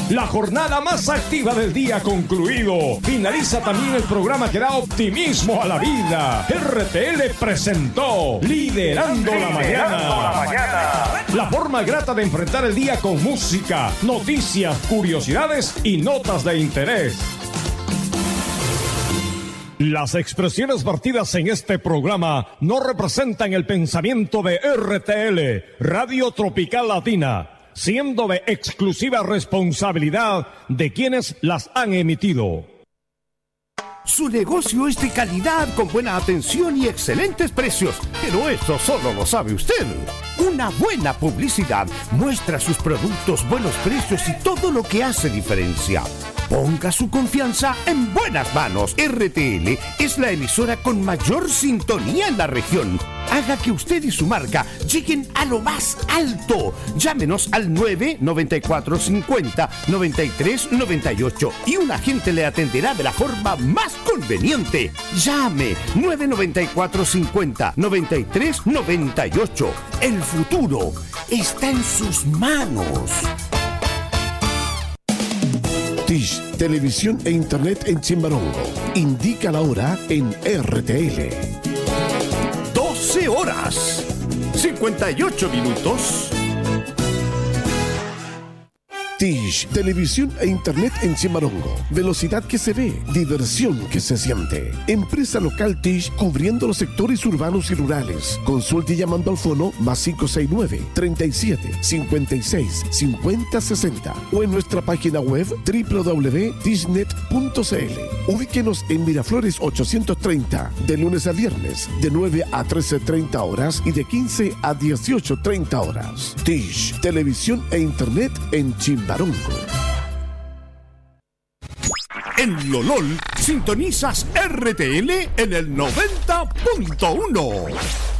La jornada más activa del día ha concluido. Finaliza también el programa que da optimismo a la vida. RTL presentó Liderando la Mañana. La forma grata de enfrentar el día con música, noticias, curiosidades y notas de interés. Las expresiones vertidas en este programa no representan el pensamiento de RTL, Radio Tropical Latina, siendo de exclusiva responsabilidad de quienes las han emitido. Su negocio es de calidad, con buena atención y excelentes precios. Pero eso solo lo sabe usted. Una buena publicidad muestra sus productos, buenos precios y todo lo que hace diferencia. Ponga su confianza en buenas manos. RTL es la emisora con mayor sintonía en la región. Haga que usted y su marca lleguen a lo más alto. Llámenos al 994-50-9398 y un agente le atenderá de la forma más conveniente. Llame 994-50-9398. El futuro está en sus manos. Tish, televisión e internet en Chimbarongo. Indica la hora en RTL. 12 horas, 58 minutos. Tish, televisión e internet en Chimbarongo. Velocidad que se ve, diversión que se siente. Empresa local Tish, cubriendo los sectores urbanos y rurales. Consulte llamando al fono +569 37 56 50 60 o en nuestra página web www.tishnet.cl. Ubíquenos en Miraflores 830, de lunes a viernes, de 9 a 13:30 horas y de 15 a 18:30 horas. Tish, televisión e internet en Chimbarongo. En Lolol, sintonizas RTL en el 90.1.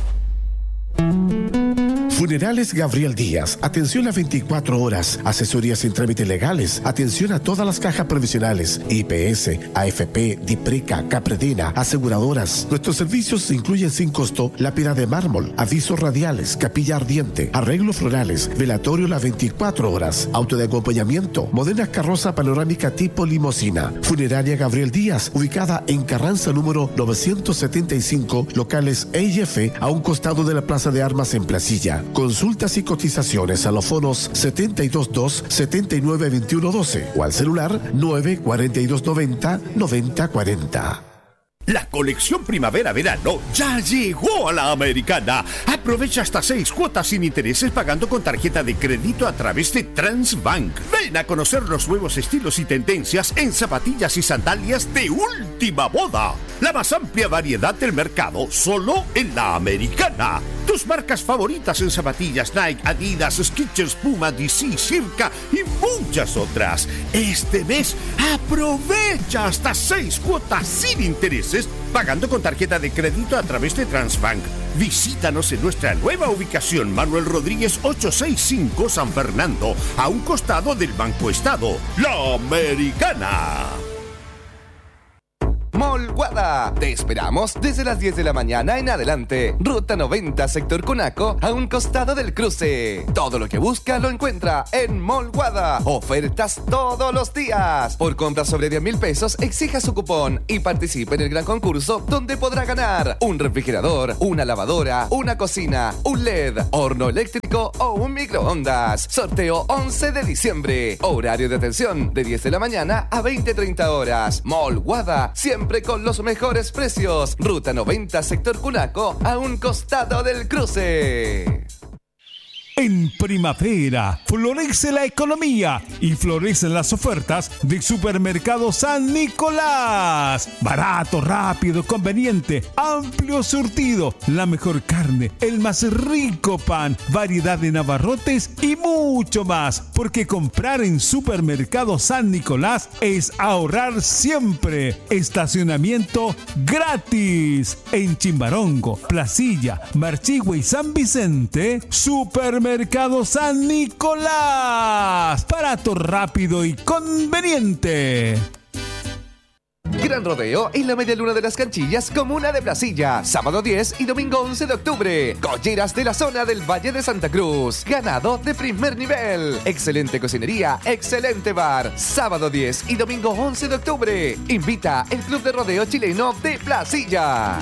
Funerales Gabriel Díaz. Atención a 24 horas. Asesorías en trámites legales. Atención a todas las cajas provisionales. IPS, AFP, DIPRECA, Capredena, aseguradoras. Nuestros servicios incluyen sin costo lápida de mármol, avisos radiales, capilla ardiente, arreglos florales, velatorio las 24 horas, auto de acompañamiento, modernas carroza panorámica tipo limosina. Funeraria Gabriel Díaz, ubicada en Carranza número 975, locales E y F, a un costado de la Plaza de Armas en Placilla. Consultas y cotizaciones a los fonos 722-792112 o al celular 94290-9040. La colección primavera-verano ya llegó a la Americana. Aprovecha hasta 6 cuotas sin intereses pagando con tarjeta de crédito a través de Transbank. Ven a conocer los nuevos estilos y tendencias en zapatillas y sandalias de última moda. La más amplia variedad del mercado solo en la Americana. Tus marcas favoritas en zapatillas Nike, Adidas, Skechers, Puma, DC, Circa y muchas otras. Este mes aprovecha hasta 6 cuotas sin intereses pagando con tarjeta de crédito a través de Transbank. Visítanos en nuestra nueva ubicación, Manuel Rodríguez 865 San Fernando, a un costado del Banco Estado. La Americana. Mall Guada. Te esperamos desde las 10 de la mañana en adelante. Ruta 90, sector Cunaco, a un costado del cruce. Todo lo que busca lo encuentra en Mall Guada. Ofertas todos los días. Por compras sobre 10,000 pesos, exija su cupón y participe en el gran concurso donde podrá ganar un refrigerador, una lavadora, una cocina, un LED, horno eléctrico o un microondas. Sorteo 11 de diciembre. Horario de atención de 10 de la mañana a 20:30 horas. Mall Guada, siempre con los mejores precios. Ruta 90, sector Cunaco, a un costado del cruce. En primavera, florece la economía y florecen las ofertas de Supermercado San Nicolás. Barato, rápido, conveniente, amplio surtido, la mejor carne, el más rico pan, variedad de navarrotes y mucho más. Porque comprar en Supermercado San Nicolás es ahorrar siempre. Estacionamiento gratis. En Chimbarongo, Placilla, Marchigüe y San Vicente, Supermercado San Nicolás. Barato, rápido y conveniente. Gran rodeo en la media luna de las Canchillas, comuna de Placilla. Sábado 10 y domingo 11 de octubre. Colleras de la zona del Valle de Santa Cruz. Ganado de primer nivel. Excelente cocinería, excelente bar. Sábado 10 y domingo 11 de octubre. Invita el Club de Rodeo Chileno de Placilla.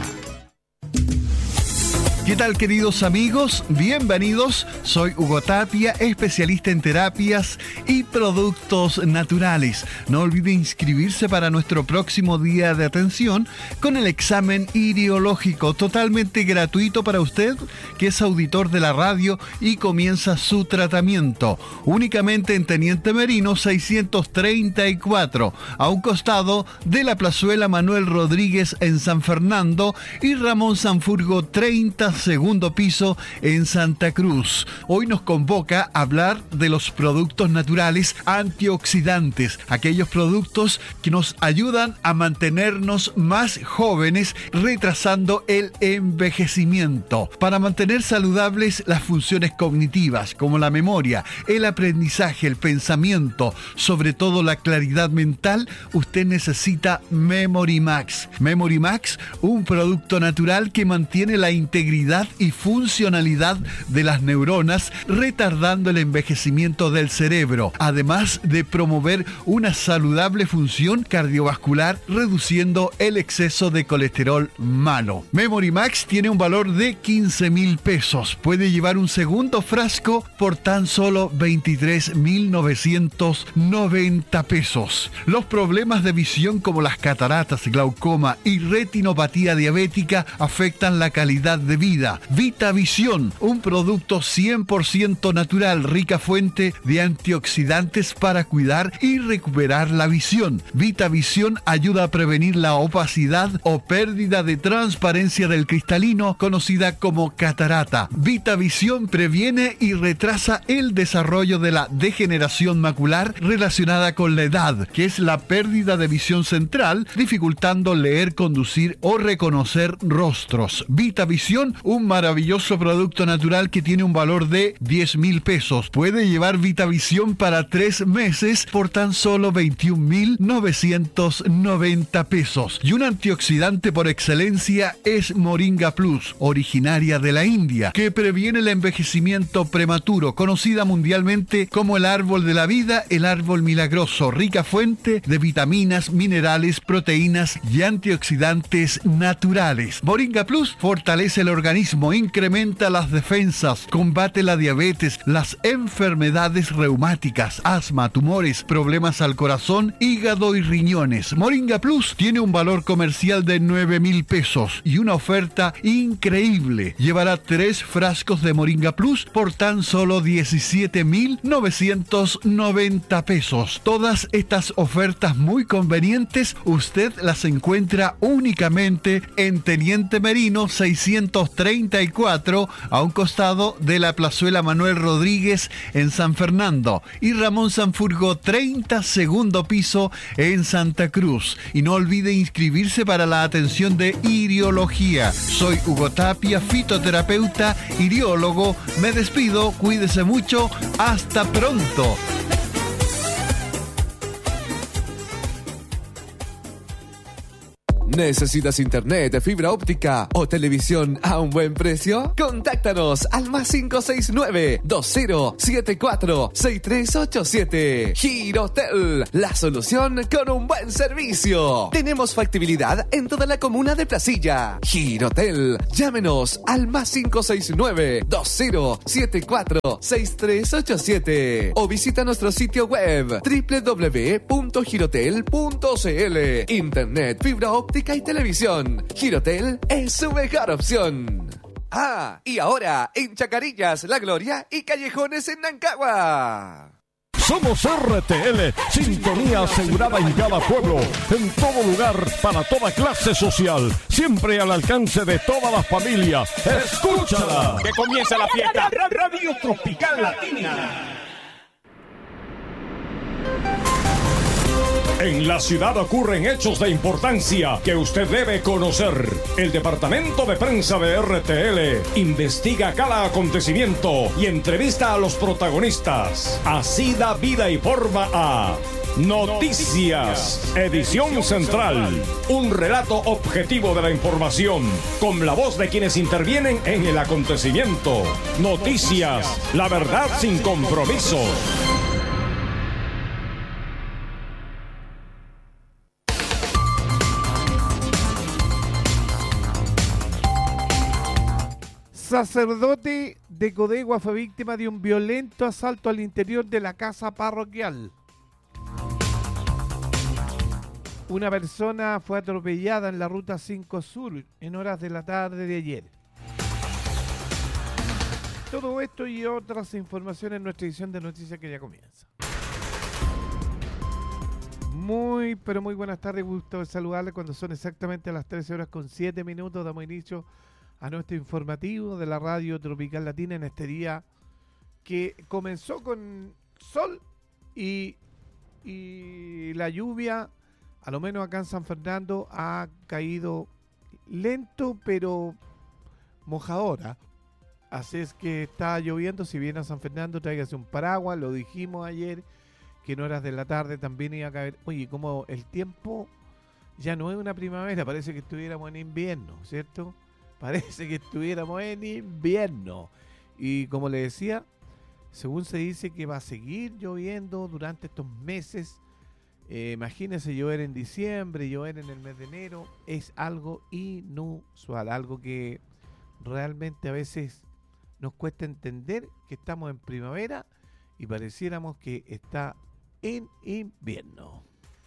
¿Qué tal, queridos amigos? Bienvenidos. Soy Hugo Tapia, especialista en terapias y productos naturales. No olvide inscribirse para nuestro próximo día de atención con el examen iriológico, totalmente gratuito para usted que es auditor de la radio y comienza su tratamiento. Únicamente en Teniente Merino 634, a un costado de la Plazuela Manuel Rodríguez en San Fernando y Ramón Sanfurgo 30, segundo piso en Santa Cruz. Hoy nos convoca a hablar de los productos naturales antioxidantes, aquellos productos que nos ayudan a mantenernos más jóvenes, retrasando el envejecimiento. Para mantener saludables las funciones cognitivas, como la memoria, el aprendizaje, el pensamiento, sobre todo la claridad mental, usted necesita Memory Max. Memory Max, un producto natural que mantiene la integridad y funcionalidad de las neuronas, retardando el envejecimiento del cerebro, además de promover una saludable función cardiovascular, reduciendo el exceso de colesterol malo. Memory Max tiene un valor de 15,000 pesos. Puede llevar un segundo frasco por tan solo 23,990 pesos. Los problemas de visión como las cataratas, glaucoma y retinopatía diabética afectan la calidad de vida. VitaVision, un producto 100% natural, rica fuente de antioxidantes para cuidar y recuperar la visión. VitaVision ayuda a prevenir la opacidad o pérdida de transparencia del cristalino, conocida como catarata. VitaVision previene y retrasa el desarrollo de la degeneración macular relacionada con la edad, que es la pérdida de visión central, dificultando leer, conducir o reconocer rostros. VitaVision, un maravilloso producto natural que tiene un valor de 10,000 pesos. Puede llevar VitaVision para 3 meses por tan solo 21,990 pesos. Y un antioxidante por excelencia es Moringa Plus, originaria de la India, que previene el envejecimiento prematuro, conocida mundialmente como el árbol de la vida, el árbol milagroso, rica fuente de vitaminas, minerales, proteínas y antioxidantes naturales. Moringa Plus fortalece el organismo, incrementa las defensas, combate la diabetes, las enfermedades reumáticas, asma, tumores, problemas al corazón, hígado y riñones. Moringa Plus tiene un valor comercial de 9,000 pesos y una oferta increíble. Llevará 3 frascos de Moringa Plus por tan solo 17,990 pesos. Todas estas ofertas muy convenientes usted las encuentra únicamente en Teniente Merino 634, a un costado de la Plazuela Manuel Rodríguez en San Fernando y Ramón Sanfurgo 30, segundo piso en Santa Cruz. Y no olvide inscribirse para la atención de iriología. Soy Hugo Tapia, fitoterapeuta, iriólogo. Me despido, cuídese mucho, hasta pronto. ¿Necesitas internet, fibra óptica o televisión a un buen precio? Contáctanos al +569 2074 6387. Girotel, la solución con un buen servicio. Tenemos factibilidad en toda la comuna de Placilla. Girotel, llámenos al +569 2074 6387 o visita nuestro sitio web www.girotel.cl. Internet, fibra óptica y televisión. Girotel es su mejor opción. Ah, y ahora en Chacarillas, La Gloria y Callejones en Nancagua. Somos RTL, sintonía asegurada en cada pueblo, en todo lugar, para toda clase social, siempre al alcance de todas las familias. ¡Escúchala! ¡Que comienza la fiesta! Radio Tropical Latina. En la ciudad ocurren hechos de importancia que usted debe conocer. El departamento de prensa de RTL investiga cada acontecimiento y entrevista a los protagonistas. Así da vida y forma a Noticias, edición central. Un relato objetivo de la información, con la voz de quienes intervienen en el acontecimiento. Noticias, la verdad sin compromisos. Sacerdote de Codegua fue víctima de un violento asalto al interior de la casa parroquial. Una persona fue atropellada en la ruta 5 Sur en horas de la tarde de ayer. Todo esto y otras informaciones en nuestra edición de noticias que ya comienza. Muy, pero muy buenas tardes, gusto de saludarles cuando son exactamente las 13:07. Damos inicio a nuestro informativo de la Radio Tropical Latina en este día que comenzó con sol y la lluvia, a lo menos acá en San Fernando, ha caído lento pero mojadora. Así es que está lloviendo. Si viene a San Fernando, tráigase un paraguas. Lo dijimos ayer que en horas de la tarde también iba a caer. Oye, como el tiempo ya no es una primavera, parece que estuviéramos en invierno, ¿cierto? Parece que estuviéramos en invierno. Y como le decía, según se dice que va a seguir lloviendo durante estos meses. Imagínense llover en diciembre, llover en el mes de enero. Es algo inusual, algo que realmente a veces nos cuesta entender que estamos en primavera y pareciéramos que está en invierno.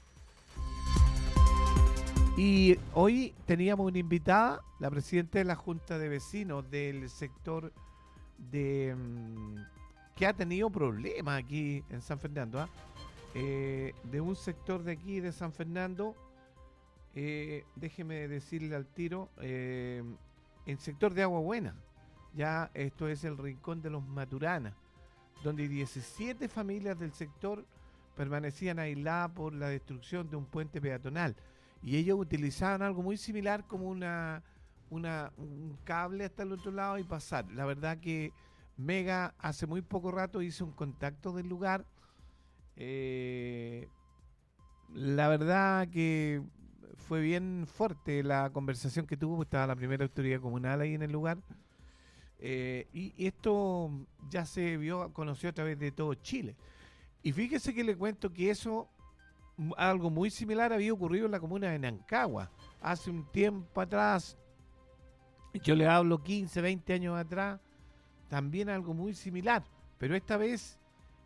Y hoy teníamos una invitada, la presidenta de la Junta de Vecinos del sector que ha tenido problemas aquí en San Fernando, de un sector de aquí de San Fernando, déjeme decirle al tiro, el sector de Agua Buena. Ya esto es el rincón de los Maturana, donde 17 familias del sector permanecían aisladas por la destrucción de un puente peatonal. Y ellos utilizaban algo muy similar como un cable hasta el otro lado y pasar. La verdad que Mega hace muy poco rato hizo un contacto del lugar. La verdad que fue bien fuerte la conversación que tuvo, porque estaba la primera autoridad comunal ahí en el lugar. Y esto ya se conoció a través de todo Chile. Y fíjese que le cuento que eso, algo muy similar había ocurrido en la comuna de Nancagua hace un tiempo atrás. Yo le hablo 15, 20 años atrás, también algo muy similar, pero esta vez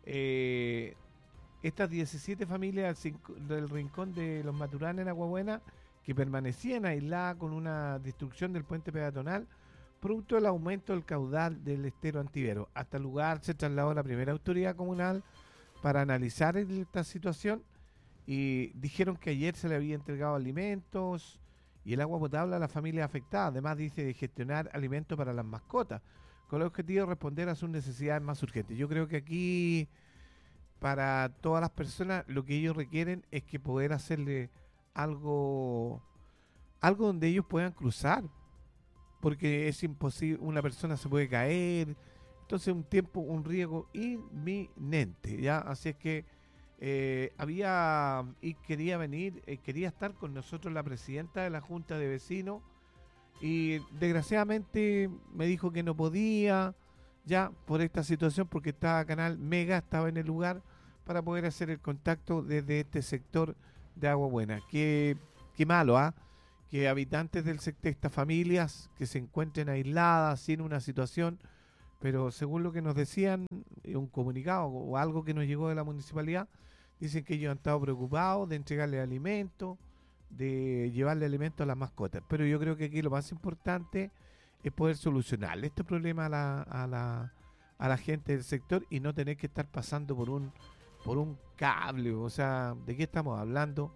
estas 17 familias del rincón de los Maturana en Agua Buena, que permanecían aisladas con una destrucción del puente peatonal producto del aumento del caudal del estero Antivero. Hasta el lugar se trasladó la primera autoridad comunal para analizar esta situación. Y dijeron que ayer se le había entregado alimentos y el agua potable a las familias afectadas. Además, dice, de gestionar alimentos para las mascotas, con el objetivo de responder a sus necesidades más urgentes. Yo creo que aquí, para todas las personas, lo que ellos requieren es que poder hacerle algo donde ellos puedan cruzar, porque es imposible, una persona se puede caer. Entonces, un riesgo inminente, ¿ya? Así es que quería estar con nosotros la presidenta de la Junta de Vecinos y desgraciadamente me dijo que no podía ya por esta situación, porque estaba Canal Mega, estaba en el lugar para poder hacer el contacto desde este sector de Agua Buena. Qué malo, que habitantes del sector, estas familias que se encuentren aisladas sin una situación, pero según lo que nos decían, un comunicado o algo que nos llegó de la municipalidad, dicen que ellos han estado preocupados de entregarle alimentos, de llevarle alimentos a las mascotas. Pero yo creo que aquí lo más importante es poder solucionarle este problema a la gente del sector y no tener que estar pasando por un cable. O sea, ¿de qué estamos hablando?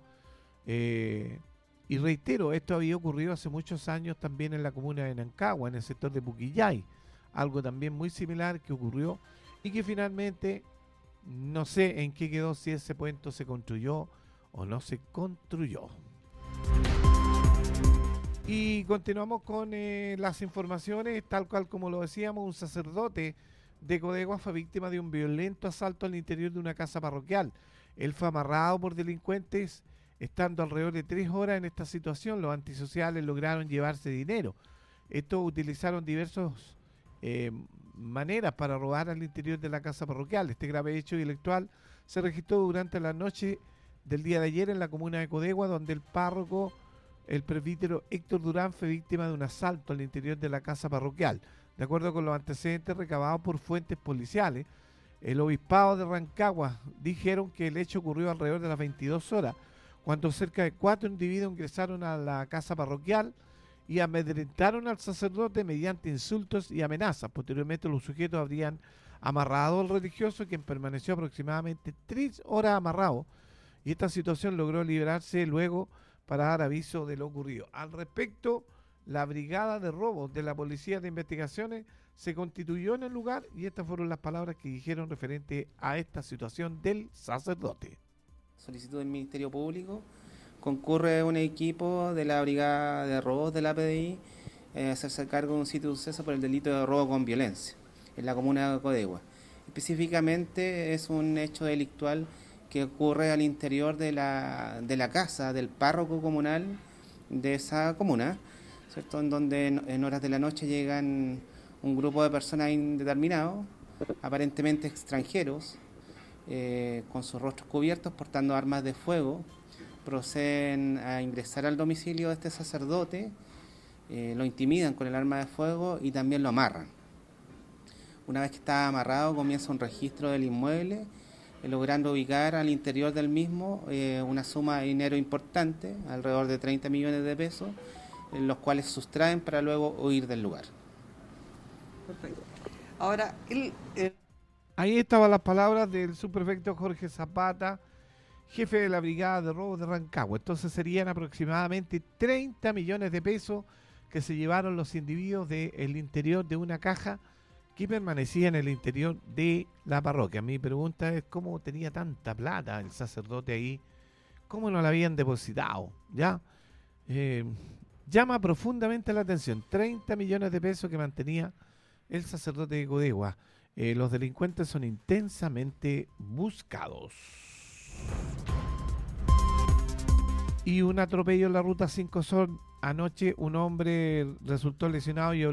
Y reitero, esto había ocurrido hace muchos años también en la comuna de Nancagua, en el sector de Puquillay. Algo también muy similar que ocurrió y que finalmente no sé en qué quedó, si ese puente se construyó o no se construyó. Y continuamos con las informaciones, tal cual como lo decíamos. Un sacerdote de Codegua fue víctima de un violento asalto al interior de una casa parroquial Él fue amarrado por delincuentes, estando alrededor de 3 horas en esta situación. Los antisociales lograron llevarse dinero. Estos utilizaron diversas maneras para robar al interior de la casa parroquial. Este grave hecho intelectual se registró durante la noche del día de ayer en la comuna de Codegua, donde el párroco, el presbítero Héctor Durán, fue víctima de un asalto al interior de la casa parroquial. De acuerdo con los antecedentes recabados por fuentes policiales, el obispado de Rancagua dijeron que el hecho ocurrió alrededor de las 22 horas, cuando cerca de 4 individuos ingresaron a la casa parroquial y amedrentaron al sacerdote mediante insultos y amenazas. Posteriormente los sujetos habrían amarrado al religioso, quien permaneció aproximadamente 3 horas amarrado, y esta situación logró liberarse luego para dar aviso de lo ocurrido. Al respecto, la brigada de robos de la Policía de Investigaciones se constituyó en el lugar, y estas fueron las palabras que dijeron referente a esta situación del sacerdote. Solicitud del Ministerio Público, concurre un equipo de la brigada de robos de la PDI a hacerse cargo de un sitio de suceso por el delito de robo con violencia en la comuna de Codegua. Específicamente es un hecho delictual que ocurre al interior de la casa del párroco comunal de esa comuna, ¿cierto? En donde en horas de la noche llegan un grupo de personas indeterminados, aparentemente extranjeros, con sus rostros cubiertos, portando armas de fuego, proceden a ingresar al domicilio de este sacerdote, lo intimidan con el arma de fuego y también lo amarran. Una vez que está amarrado, comienza un registro del inmueble, logrando ubicar al interior del mismo una suma de dinero importante, alrededor de 30 millones de pesos, los cuales sustraen para luego huir del lugar. Perfecto. Ahora, ahí estaban las palabras del subprefecto Jorge Zapata, jefe de la brigada de robos de Rancagua. Entonces serían aproximadamente 30 millones de pesos que se llevaron los individuos del interior de una caja que permanecía en el interior de la parroquia. Mi pregunta es, ¿cómo tenía tanta plata el sacerdote ahí? ¿Cómo no la habían depositado? ¿Ya? Llama profundamente la atención. 30 millones de pesos que mantenía el sacerdote de Codegua. Los delincuentes son intensamente buscados. Y un atropello en la ruta 5 Sur. Anoche un hombre resultó lesionado y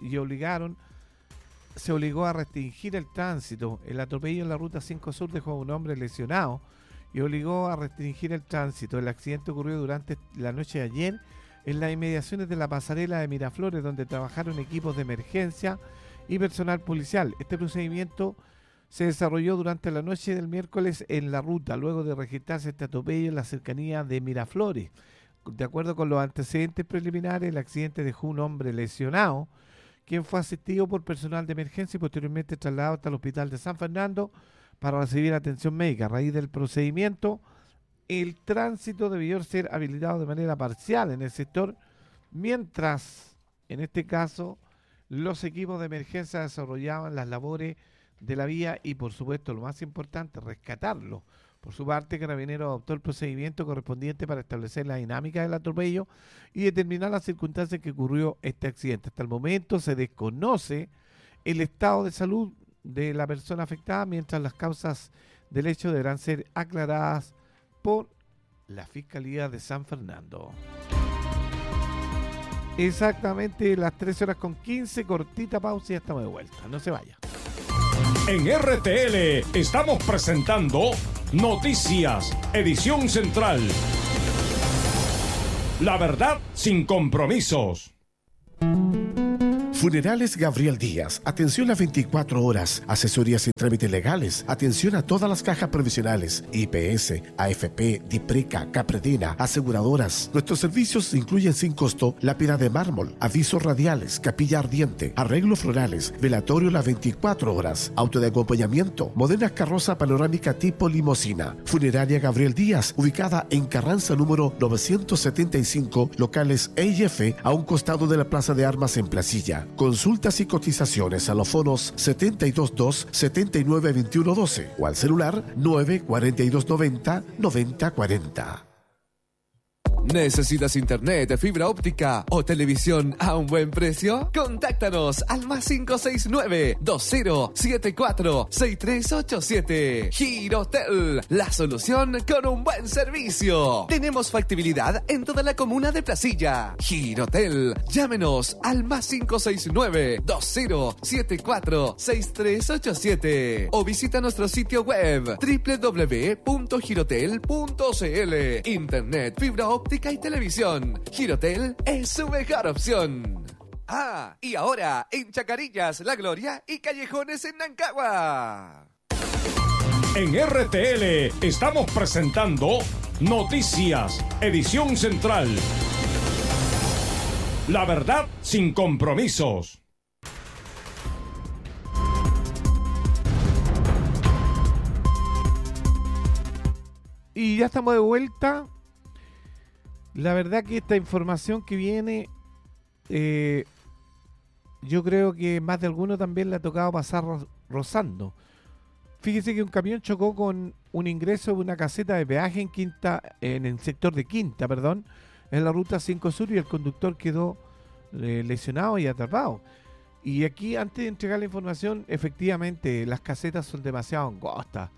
se obligó a restringir el tránsito. El atropello en la ruta 5 Sur dejó a un hombre lesionado y obligó a restringir el tránsito. El accidente ocurrió durante la noche de ayer en las inmediaciones de la pasarela de Miraflores, donde trabajaron equipos de emergencia y personal policial. Este procedimiento se desarrolló durante la noche del miércoles en la ruta, luego de registrarse este atropello en la cercanía de Miraflores. De acuerdo con los antecedentes preliminares, el accidente dejó un hombre lesionado, quien fue asistido por personal de emergencia y posteriormente trasladado hasta el hospital de San Fernando para recibir atención médica. A raíz del procedimiento, el tránsito debió ser habilitado de manera parcial en el sector, mientras, en este caso, los equipos de emergencia desarrollaban las labores de la vía y, por supuesto, lo más importante, rescatarlo. Por su parte, Carabineros adoptó el procedimiento correspondiente para establecer la dinámica del atropello y determinar las circunstancias que ocurrió este accidente. Hasta el momento se desconoce el estado de salud de la persona afectada, mientras las causas del hecho deberán ser aclaradas por la Fiscalía de San Fernando. Exactamente las 13:15, cortita pausa y ya estamos de vuelta. No se vaya. En RTL estamos presentando Noticias, edición central. La verdad sin compromisos. Funerales Gabriel Díaz. Atención a 24 horas. Asesorías y trámites legales. Atención a todas las cajas previsionales. IPS, AFP, DIPRECA, Capredena, aseguradoras. Nuestros servicios incluyen sin costo lápida de mármol, avisos radiales, capilla ardiente, arreglos florales, velatorio las 24 horas, auto de acompañamiento, modernas carroza panorámica tipo limosina. Funeraria Gabriel Díaz, ubicada en Carranza número 975, locales E y F, a un costado de la Plaza de Armas en Placilla. Consultas y cotizaciones a los fonos 722-792112 o al celular 94290-9040. ¿Necesitas internet, fibra óptica o televisión a un buen precio? Contáctanos al +569 2074 6387. Girotel, la solución con un buen servicio. Tenemos factibilidad en toda la comuna de Placilla. Girotel, llámenos al +569 2074 6387 o visita nuestro sitio web www.girotel.cl. Internet, fibra óptica y televisión. Girotel es su mejor opción. Ah, y ahora en Chacarillas, La Gloria y Callejones en Nancagua. En RTL estamos presentando Noticias, edición central. La verdad sin compromisos. Y ya estamos de vuelta. La verdad que esta información que viene, yo creo que más de alguno también le ha tocado pasar rozando. Fíjese que un camión chocó con un ingreso de una caseta de peaje en el sector de Quinta, en la ruta 5 Sur, y el conductor quedó lesionado y atrapado. Y aquí, antes de entregar la información, efectivamente las casetas son demasiado angostas.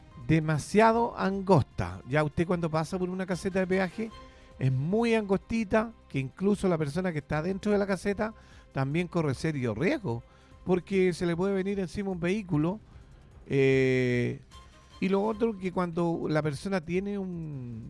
Ya usted cuando pasa por una caseta de peaje es muy angostita, que incluso la persona que está dentro de la caseta también corre serio riesgo, porque se le puede venir encima un vehículo. Y lo otro, que cuando la persona tiene un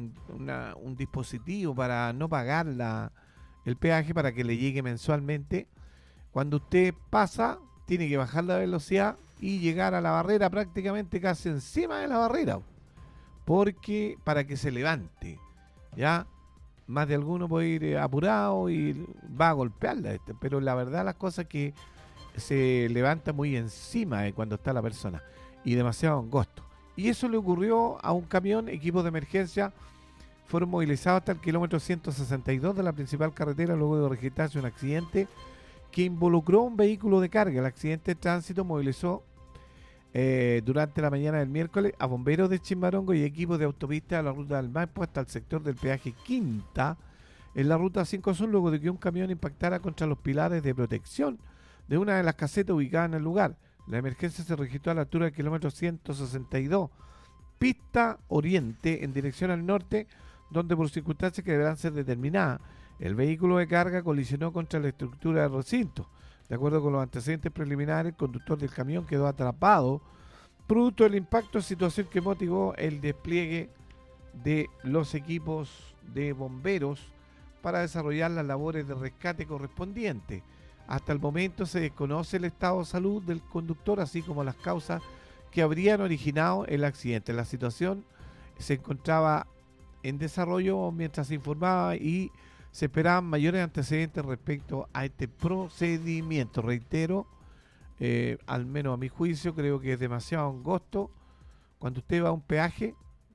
dispositivo para no pagar el peaje, para que le llegue mensualmente, cuando usted pasa tiene que bajar la velocidad y llegar a la barrera prácticamente casi encima de la barrera, porque para que se levante, ya más de alguno puede ir apurado y va a golpearla, pero la verdad las cosas que se levanta muy encima de cuando está la persona y demasiado angosto. Y eso le ocurrió a un camión. Equipos de emergencia fueron movilizados hasta el kilómetro 162 de la principal carretera luego de registrarse un accidente que involucró un vehículo de carga. El accidente de tránsito movilizó durante la mañana del miércoles a bomberos de Chimbarongo y equipos de autopista a la ruta del Maipo hasta el sector del peaje Quinta en la ruta 5 Sur, luego de que un camión impactara contra los pilares de protección de una de las casetas ubicadas en el lugar. La emergencia se registró a la altura del kilómetro 162, pista oriente en dirección al norte, donde por circunstancias que deberán ser determinadas, el vehículo de carga colisionó contra la estructura del recinto. De acuerdo con los antecedentes preliminares, el conductor del camión quedó atrapado producto del impacto, situación que motivó el despliegue de los equipos de bomberos para desarrollar las labores de rescate correspondientes. Hasta el momento se desconoce el estado de salud del conductor, así como las causas que habrían originado el accidente. La situación se encontraba en desarrollo mientras se informaba y se esperaban mayores antecedentes respecto a este procedimiento. Reitero, al menos a mi juicio, creo que es demasiado angosto. Cuando usted va a un peaje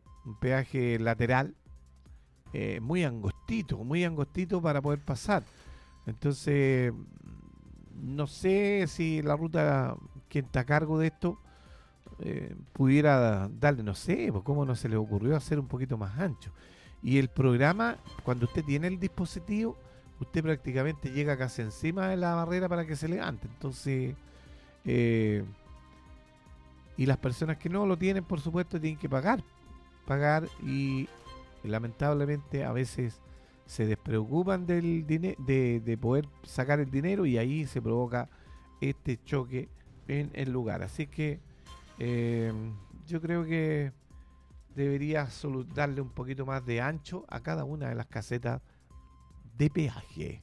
lateral, muy angostito para poder pasar. Entonces, no sé si la ruta, quien está a cargo de esto, pudiera darle, no sé, pues cómo no se le ocurrió hacer un poquito más ancho. Y el programa, cuando usted tiene el dispositivo, usted prácticamente llega casi encima de la barrera para que se levante. Entonces, y las personas que no lo tienen, por supuesto, tienen que pagar y lamentablemente a veces se despreocupan de poder sacar el dinero y ahí se provoca este choque en el lugar. Así que yo creo que debería darle un poquito más de ancho a cada una de las casetas de peaje.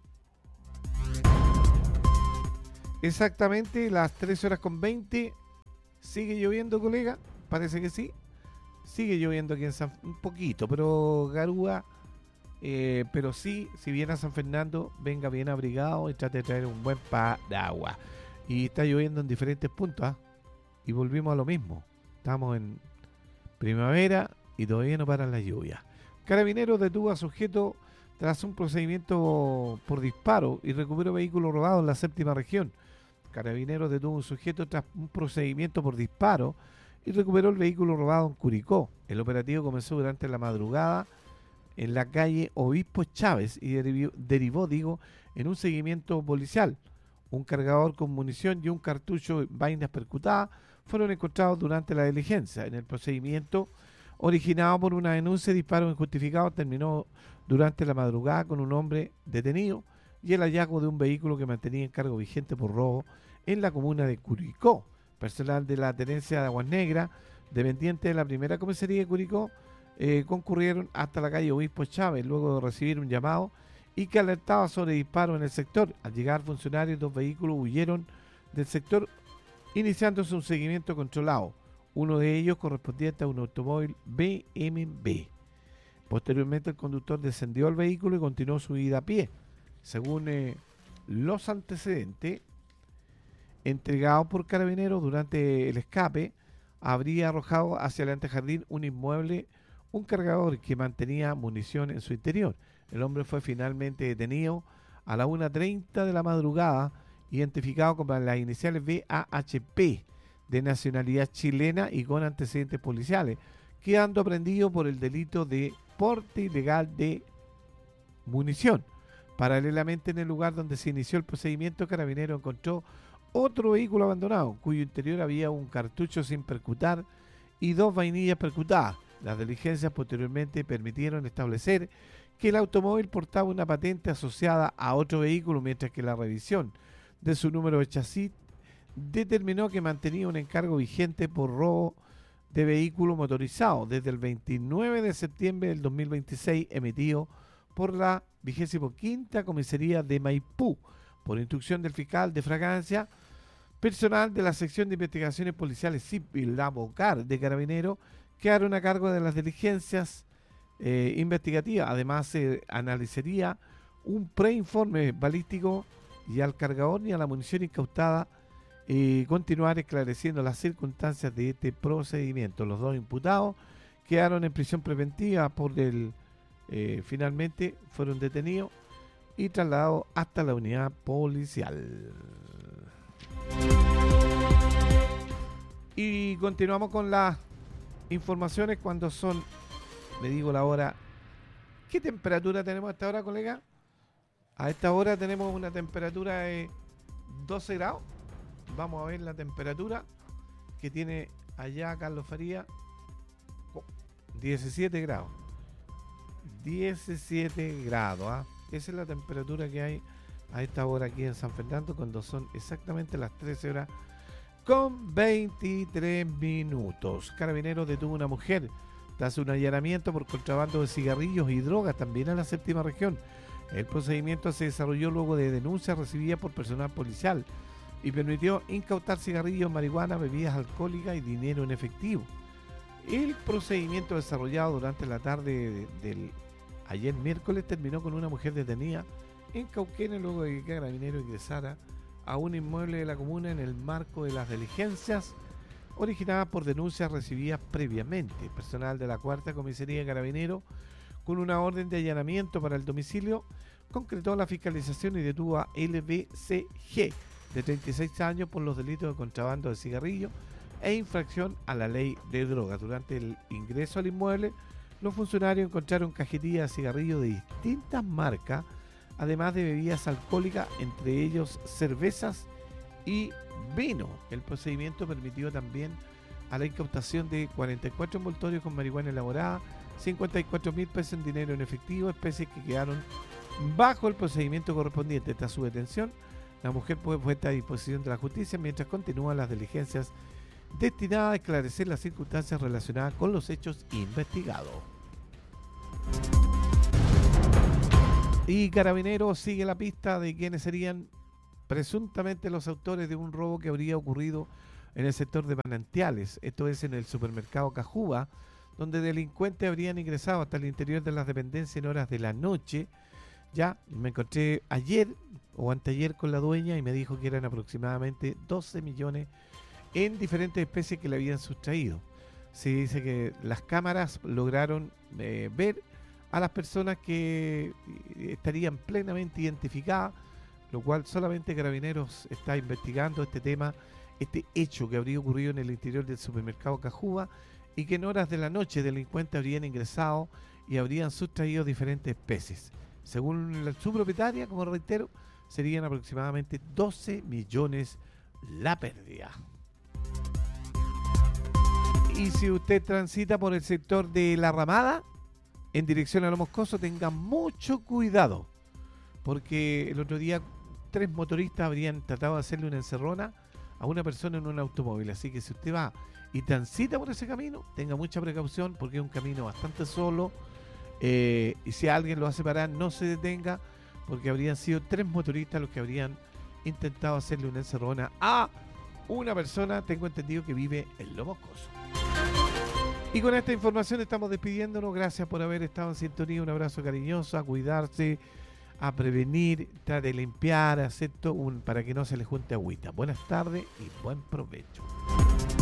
Exactamente las 3:20. ¿Sigue lloviendo, colega? Parece que sí. Sigue lloviendo aquí en un poquito, pero garúa. Pero sí, si viene a San Fernando, venga bien abrigado y trate de traer un buen paraguas. Y está lloviendo en diferentes puntos, y volvimos a lo mismo. Estamos en primavera y todavía no paran las lluvias. Carabineros detuvo a sujeto tras un procedimiento por disparo y recuperó vehículo robado en la séptima región. Carabineros detuvo a un sujeto tras un procedimiento por disparo y recuperó el vehículo robado en Curicó. El operativo comenzó durante la madrugada en la calle Obispo Chávez y derivó en un seguimiento policial. Un cargador con munición y un cartucho de vainas percutadas fueron encontrados durante la diligencia. En el procedimiento originado por una denuncia de disparo injustificado terminó durante la madrugada con un hombre detenido y el hallazgo de un vehículo que mantenía en cargo vigente por robo en la comuna de Curicó. Personal de la tenencia de Aguas Negras, dependiente de la primera comisaría de Curicó, concurrieron hasta la calle Obispo Chávez luego de recibir un llamado y que alertaba sobre disparos en el sector. Al llegar funcionarios, 2 vehículos huyeron del sector, iniciándose un seguimiento controlado. Uno de ellos correspondiente a un automóvil BMW. Posteriormente, el conductor descendió al vehículo y continuó su ida a pie. Según los antecedentes entregados por Carabineros durante el escape, habría arrojado hacia el antejardín un inmueble, un cargador que mantenía munición en su interior. El hombre fue finalmente detenido a la 1:30 de la madrugada, identificado como las iniciales VAHP, de nacionalidad chilena y con antecedentes policiales, quedando aprendido por el delito de porte ilegal de munición. Paralelamente, en el lugar donde se inició el procedimiento, Carabineros encontró otro vehículo abandonado, cuyo interior había un cartucho sin percutar y 2 vainillas percutadas. Las diligencias posteriormente permitieron establecer que el automóvil portaba una patente asociada a otro vehículo, mientras que la revisión de su número de chasis determinó que mantenía un encargo vigente por robo de vehículo motorizado desde el 29 de septiembre del 2026, emitido por la 25ª Comisaría de Maipú, por instrucción del fiscal de fragancia. Personal de la sección de investigaciones policiales civil, la BOCAR de Carabineros, quedaron a cargo de las diligencias investigativas. Además, se analizaría un preinforme balístico y al cargador y a la munición incautada y continuar esclareciendo las circunstancias de este procedimiento. Los 2 imputados quedaron en prisión preventiva finalmente fueron detenidos y trasladados hasta la unidad policial. Y continuamos con las informaciones cuando son, le digo la hora. ¿Qué temperatura tenemos a esta hora, colega? A esta hora tenemos una temperatura de 12 grados. Vamos a ver la temperatura que tiene allá Carlos Faría. 17 grados. 17 grados. Esa es la temperatura que hay a esta hora aquí en San Fernando, cuando son exactamente las 13 horas con 23 minutos. Carabineros detuvo a una mujer tras un allanamiento por contrabando de cigarrillos y drogas, también en la 7ª región. El procedimiento se desarrolló luego de denuncias recibidas por personal policial y permitió incautar cigarrillos, marihuana, bebidas alcohólicas y dinero en efectivo. El procedimiento desarrollado durante la tarde del ayer miércoles terminó con una mujer detenida en Cauquenes luego de que Carabineros ingresara a un inmueble de la comuna en el marco de las diligencias originadas por denuncias recibidas previamente. Personal de la 4ª Comisaría de Carabineros, con una orden de allanamiento para el domicilio, concretó la fiscalización y detuvo a LBCG, de 36 años, por los delitos de contrabando de cigarrillos e infracción a la ley de drogas. Durante el ingreso al inmueble, los funcionarios encontraron cajetillas de cigarrillos de distintas marcas, además de bebidas alcohólicas, entre ellos cervezas y vino. El procedimiento permitió también a la incautación de 44 envoltorios con marihuana elaborada, 54.000 pesos en dinero en efectivo, especies que quedaron bajo el procedimiento correspondiente. Tras su detención, la mujer fue puesta a disposición de la justicia mientras continúan las diligencias destinadas a esclarecer las circunstancias relacionadas con los hechos investigados. Y Carabineros sigue la pista de quienes serían presuntamente los autores de un robo que habría ocurrido en el sector de Manantiales, esto es en el supermercado Cajuba, donde delincuentes habrían ingresado hasta el interior de las dependencias en horas de la noche. Ya me encontré ayer o anteayer con la dueña y me dijo que eran aproximadamente 12 millones en diferentes especies que le habían sustraído. Se dice que las cámaras lograron ver a las personas que estarían plenamente identificadas, lo cual solamente Carabineros está investigando este tema, este hecho que habría ocurrido en el interior del supermercado Cajuba y que en horas de la noche delincuentes habrían ingresado y habrían sustraído diferentes especies. Según su propietaria, como reitero, serían aproximadamente 12 millones la pérdida. Y si usted transita por el sector de La Ramada, en dirección a Lo Moscoso, tenga mucho cuidado, porque el otro día 3 motoristas habrían tratado de hacerle una encerrona a una persona en un automóvil. Así que si usted va y transita por ese camino, tenga mucha precaución, porque es un camino bastante solo, y si alguien lo hace parar, no se detenga, porque habrían sido 3 motoristas los que habrían intentado hacerle una encerrona a una persona, tengo entendido, que vive en Lo Moscoso. Y con esta información estamos despidiéndonos. Gracias por haber estado en sintonía. Un abrazo cariñoso, a cuidarse, a prevenir, trate de limpiar, para que no se le junte agüita. Buenas tardes y buen provecho.